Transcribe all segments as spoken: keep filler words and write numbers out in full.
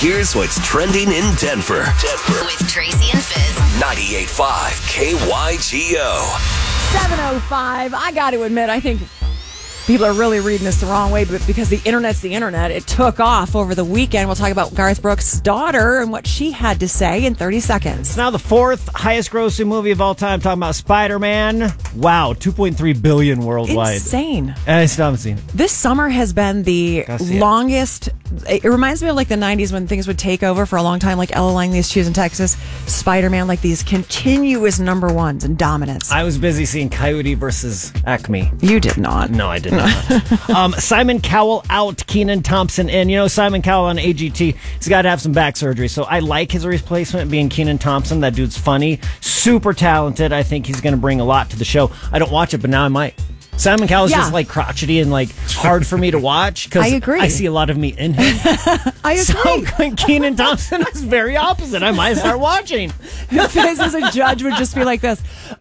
Here's what's trending in Denver. Denver. With Tracy and Fizz. ninety-eight point five K Y G O. seven oh five. I got to admit, I think people are really reading this the wrong way, but because the internet's the internet, it took off over the weekend. We'll talk about Garth Brooks' daughter and what she had to say in thirty seconds. It's now the fourth highest grossing movie of all time. Talking about Spider-Man. Wow, two point three billion worldwide. Insane. And I still haven't seen it. This summer has been the longest. It. it reminds me of like the nineties when things would take over for a long time, like Ella Langley's Shoes in Texas, Spider-Man, like these continuous number ones and dominance. I was busy seeing Coyote versus Acme. You did not. No, I did not. um, Simon Cowell out, Kenan Thompson in. You know, Simon Cowell on A G T, he's got to have some back surgery. So I like his replacement being Kenan Thompson. That dude's funny, super talented. I think he's going to bring a lot to the show. I don't watch it, but now I might. Simon Cowell's Yeah. just like crotchety and like hard for me to watch because I agree. I see a lot of me in him. I agree. So Kenan Thompson is very opposite. I might start watching. Fizz as a judge would just be like this.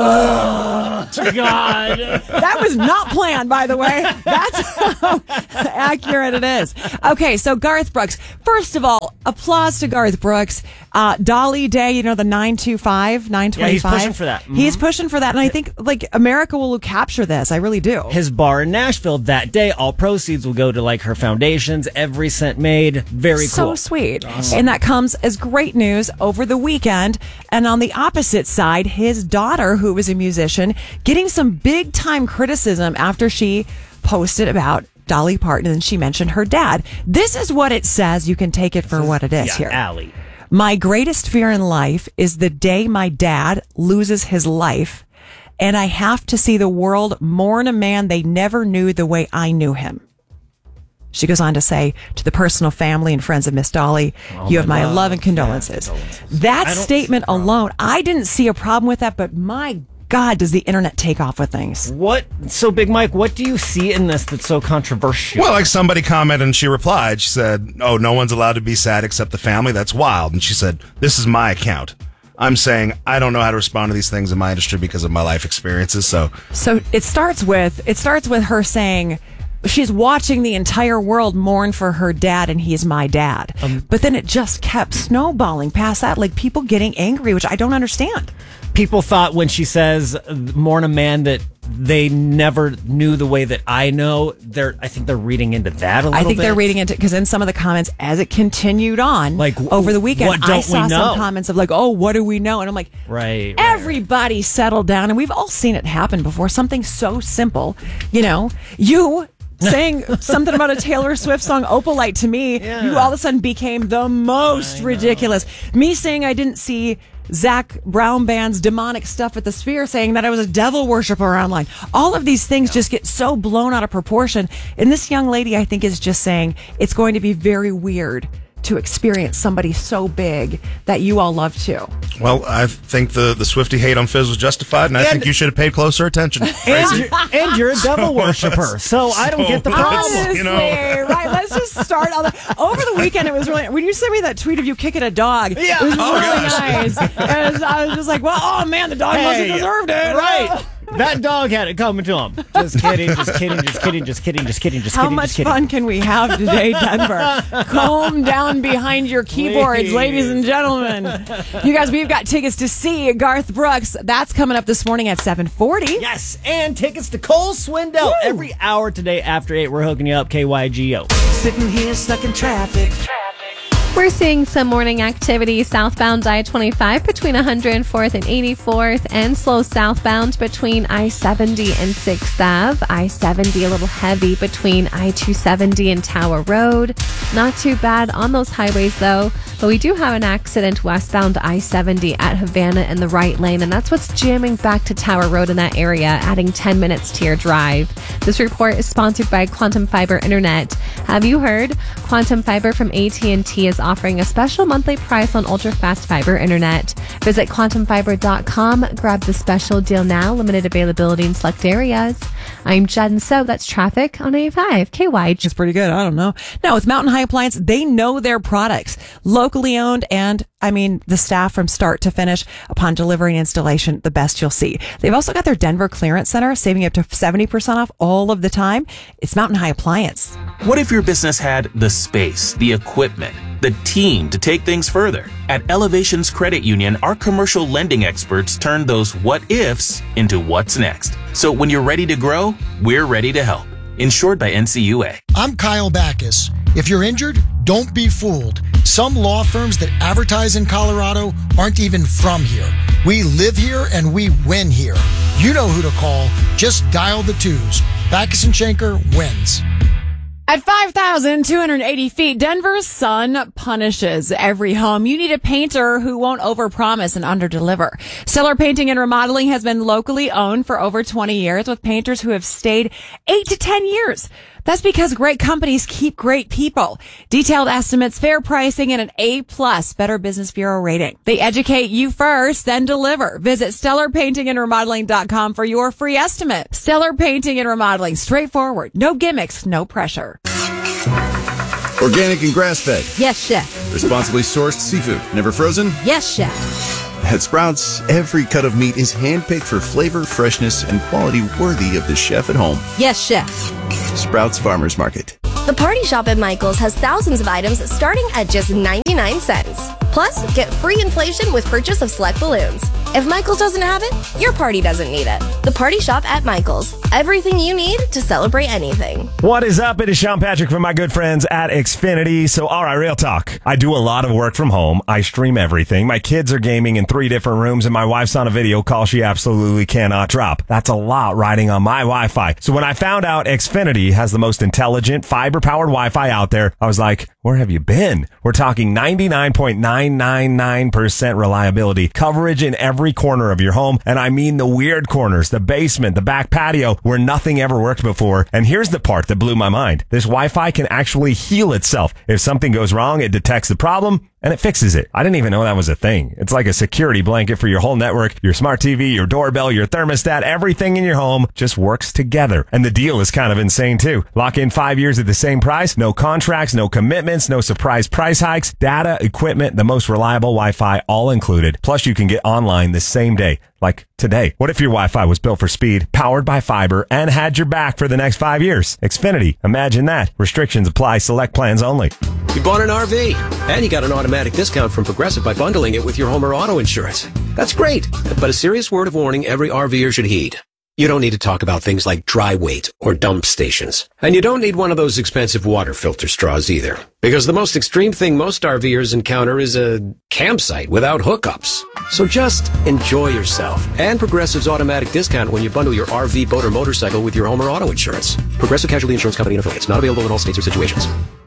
Oh, God. That was not planned, by the way. That's how accurate it is. Okay, so Garth Brooks. First of all, applause to Garth Brooks. Uh, Dolly Day, you know, the nine two five, nine twenty-five. Yeah, he's pushing for that. Mm-hmm. He's pushing for that. And I think, like, America will capture this. I really do. His bar in Nashville that day, all proceeds will go to like her foundations, every cent made. Very so cool. sweet. Awesome. And that comes as great news over the weekend. And on the opposite side, his daughter, who was a musician, getting some big time criticism after she posted about Dolly Parton and she mentioned her dad. This is what it says. You can take it for what it is yeah, here. Allie. My greatest fear in life is the day my dad loses his life and I have to see the world mourn a man they never knew the way I knew him. She goes on to say, to the personal family and friends of Miss Dolly, oh, you have my love, love and condolences. Yeah, condolences. That statement alone, I didn't see a problem with that, but my God, does the internet take off with things. What? So, Big Mike, what do you see in this that's so controversial? Well, like somebody commented and she replied, she said, oh, no one's allowed to be sad except the family. That's wild. And she said, this is my account. I'm saying I don't know how to respond to these things in my industry because of my life experiences. So, so it starts with it starts with her saying she's watching the entire world mourn for her dad, and he's my dad. Um, but then it just kept snowballing past that, like people getting angry, which I don't understand. People thought when she says mourn a man that they never knew the way that I know, they're I think they're reading into that a little bit. I think bit. they're reading into, because in some of the comments as it continued on, like over the weekend, what don't I saw we know? some comments of like, oh, what do we know? And I'm like, right, right everybody right. settle down. And we've all seen it happen before. Something so simple, you know, you saying something about a Taylor Swift song, Opalite, to me, yeah. you all of a sudden became the most ridiculous. Me saying I didn't see Zach Brown Band's demonic stuff at the Sphere, saying that I was a devil worshiper online. All of these things yeah. just get so blown out of proportion. And this young lady, I think, is just saying it's going to be very weird to experience somebody so big that you all love too. Well, I think the, the Swiftie hate on Fizz was justified, and I and, think you should have paid closer attention. And you're, and you're a devil worshiper, so I don't so, get the problem. Honestly, you know. Right, let's just start. All the, over the weekend, it was really, when you sent me that tweet of you kicking a dog, yeah. it was oh, really gosh. nice. And I was just like, well, oh man, the dog hey, must have deserved it. Right. That dog had it coming to him. Just kidding, just kidding, just kidding, just kidding, just kidding, just How kidding. much just kidding. fun can we have today, Denver? Calm down behind your keyboards, Please. ladies and gentlemen. You guys, we've got tickets to see Garth Brooks. That's coming up this morning at seven forty. Yes, and tickets to Cole Swindell. Woo! Every hour today after eight. We're hooking you up, K Y G O. Sitting here stuck in traffic. We're seeing some morning activity southbound I twenty-five between one hundred fourth and eighty-fourth, and slow southbound between I seventy and sixth Avenue. I seventy a little heavy between I two seventy and Tower Road. Not too bad on those highways though, but we do have an accident westbound I seventy at Havana in the right lane, and that's what's jamming back to Tower Road in that area, adding ten minutes to your drive. This report is sponsored by Quantum Fiber Internet. Have you heard? Quantum Fiber from A T and T is offering a special monthly price on ultra-fast fiber internet. Visit quantum fiber dot com. Grab the special deal now. Limited availability in select areas. I'm Jen, so that's traffic on A five K Y. It's pretty good. I don't know. No, with Mountain High Appliance, they know their products. Locally owned, and I mean, the staff from start to finish, upon delivery and installation, the best you'll see. They've also got their Denver Clearance Center, saving up to seventy percent off all of the time. It's Mountain High Appliance. What if your business had the space, the equipment, the team to take things further. At Elevations Credit Union, our commercial lending experts turn those what-ifs into what's next. So when you're ready to grow, we're ready to help. Insured by N C U A. I'm Kyle Backus. If you're injured, don't be fooled. Some law firms that advertise in Colorado aren't even from here. We live here and we win here. You know who to call. Just dial the twos. Backus and Schenker wins. At five thousand two hundred eighty feet, Denver's sun punishes every home. You need a painter who won't overpromise and underdeliver. Stellar Painting and Remodeling has been locally owned for over twenty years with painters who have stayed eight to ten years. That's because great companies keep great people. Detailed estimates, fair pricing, and an A-plus Better Business Bureau rating. They educate you first, then deliver. Visit stellar painting and remodeling dot com for your free estimate. Stellar Painting and Remodeling. Straightforward. No gimmicks, no pressure. Organic and grass-fed. Yes, chef. Responsibly sourced seafood. Never frozen? Yes, chef. At Sprouts, every cut of meat is handpicked for flavor, freshness, and quality worthy of the chef at home. Yes, chef. Sprouts Farmers Market. The Party Shop at Michael's has thousands of items starting at just ninety-nine cents. Plus, get free inflation with purchase of select balloons. If Michael's doesn't have it, your party doesn't need it. The Party Shop at Michael's. Everything you need to celebrate anything. What is up? It is Sean Patrick from my good friends at Xfinity. So, all right, real talk. I do a lot of work from home. I stream everything. My kids are gaming in three different rooms, and my wife's on a video call she absolutely cannot drop. That's a lot riding on my Wi-Fi. So when I found out Xfinity has the most intelligent, fiber-powered Wi-Fi out there, I was like, where have you been? We're talking ninety-nine point nine nine nine percent reliability, coverage in every corner of your home, and I mean the weird corners, the basement, the back patio, where nothing ever worked before. And here's the part that blew my mind. This Wi-Fi can actually heal itself. If something goes wrong, it detects the problem and it fixes it. I didn't even know that was a thing. It's like a security blanket for your whole network, your smart T V, your doorbell, your thermostat, everything in your home just works together. And the deal is kind of insane too. Lock in five years at the same price, no contracts, no commitments, no surprise price hikes, data, equipment, the most reliable Wi-Fi all included. Plus you can get online the same day. Like today. What if your Wi-Fi was built for speed, powered by fiber, and had your back for the next five years? Xfinity. Imagine that. Restrictions apply. Select plans only. You bought an R V, and you got an automatic discount from Progressive by bundling it with your home or auto insurance. That's great, but a serious word of warning every RVer should heed. You don't need to talk about things like dry weight or dump stations. And you don't need one of those expensive water filter straws either. Because the most extreme thing most RVers encounter is a campsite without hookups. So just enjoy yourself. And Progressive's automatic discount when you bundle your R V, boat, or motorcycle with your home or auto insurance. Progressive Casualty Insurance Company and affiliates. Not available in all states or situations.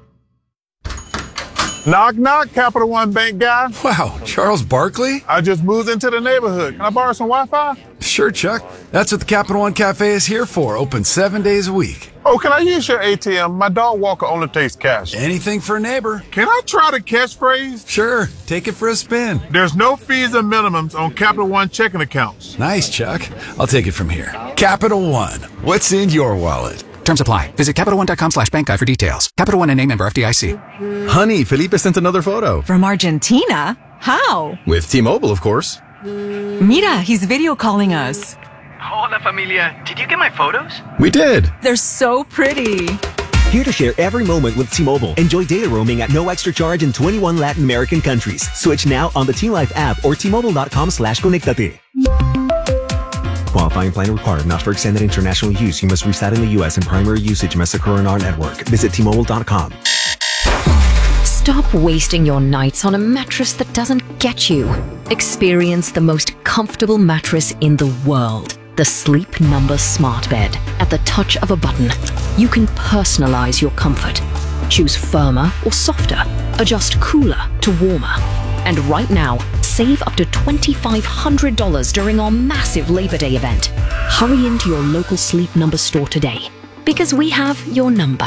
Knock, knock, Capital One Bank guy. Wow, Charles Barkley? I just moved into the neighborhood. Can I borrow some Wi-Fi? Sure, Chuck. That's what the Capital One Cafe is here for. Open seven days a week. Oh, can I use your A T M? My dog walker only takes cash. Anything for a neighbor. Can I try the catchphrase? Sure. Take it for a spin. There's no fees or minimums on Capital One checking accounts. Nice, Chuck. I'll take it from here. Capital One. What's in your wallet? Terms apply. Visit Capital One dot com slash bank guide for details. Capital One and A member F D I C. Honey, Felipe sent another photo. From Argentina? How? With T-Mobile, of course. Mira, he's video calling us. Hola, familia. Did you get my photos? We did. They're so pretty. Here to share every moment with T-Mobile. Enjoy data roaming at no extra charge in twenty-one Latin American countries. Switch now on the T-Life app or T Mobile dot com slash conectate. Qualifying plan required. Not for extended international use. You must reside in the U S and primary usage must occur on our network. Visit T Mobile dot com. Stop wasting your nights on a mattress that doesn't get you. Experience the most comfortable mattress in the world. The Sleep Number Smart Bed. At the touch of a button, you can personalize your comfort. Choose firmer or softer. Adjust cooler to warmer. And right now, save up to two thousand five hundred dollars during our massive Labor Day event. Hurry into your local Sleep Number store today, because we have your number.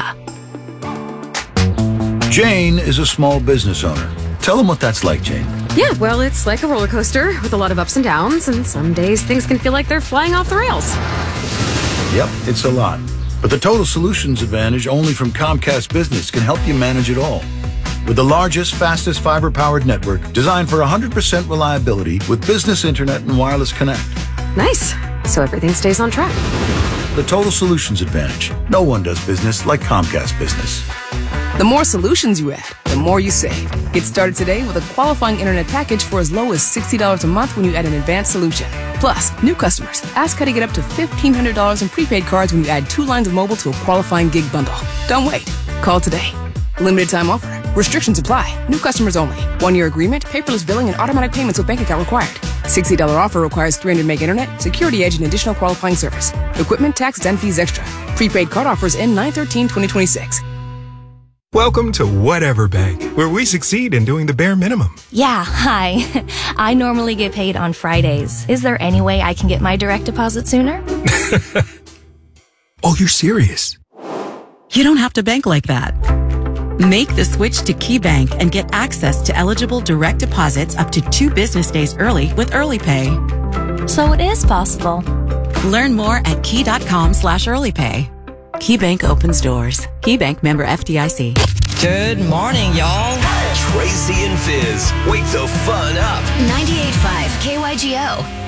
Jane is a small business owner. Tell them what that's like, Jane. Yeah, well, it's like a roller coaster with a lot of ups and downs, and some days things can feel like they're flying off the rails. Yep, it's a lot. But the Total Solutions Advantage only from Comcast Business can help you manage it all. With the largest, fastest fiber-powered network designed for one hundred percent reliability with business internet and wireless connect. Nice. So everything stays on track. The Total Solutions Advantage. No one does business like Comcast Business. The more solutions you add, the more you save. Get started today with a qualifying internet package for as low as sixty dollars a month when you add an advanced solution. Plus, new customers, ask how to get up to fifteen hundred dollars in prepaid cards when you add two lines of mobile to a qualifying gig bundle. Don't wait. Call today. Limited time offer. Restrictions apply. New customers only. One-year agreement, paperless billing, and automatic payments with bank account required. sixty dollars offer requires three hundred meg internet, security edge, and additional qualifying service. Equipment, tax, and fees extra. Prepaid card offers end nine thirteen twenty twenty-six. Welcome to Whatever Bank, where we succeed in doing the bare minimum. Yeah, hi. I normally get paid on Fridays. Is there any way I can get my direct deposit sooner? Oh, you're serious? You don't have to bank like that. Make the switch to KeyBank and get access to eligible direct deposits up to two business days early with Early Pay. So it is possible. Learn more at key.com slash early pay. KeyBank opens doors. KeyBank member F D I C. Good morning, y'all. Tracy and Fizz, wake the fun up. ninety-eight point five K Y G O.